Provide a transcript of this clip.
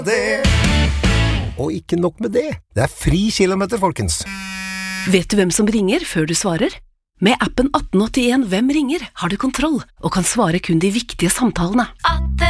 det. Og ikke nok med det. Det fri kilometer, folkens. Vet du hvem som ringer før du svarer? Med appen 1881 Hvem ringer har du kontroll og kan svare kun de viktige samtalene.